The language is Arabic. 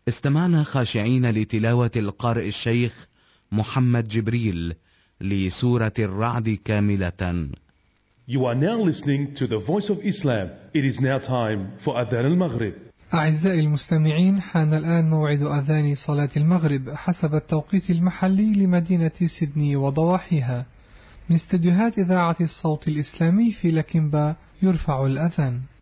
استمعنا خاشعين لتلاوة القارئ الشيخ محمد جبريل لسورة الرعد كاملة. You are now listening to the Voice of Islam. It is now time for Adhan al-Maghrib. أعزائي المستمعين، حان الآن موعد أذان صلاة المغرب حسب التوقيت المحلي لمدينة سيدني وضواحيها. من استديوهات إذاعة الصوت الإسلامي في لكنبا يرفع الأذان.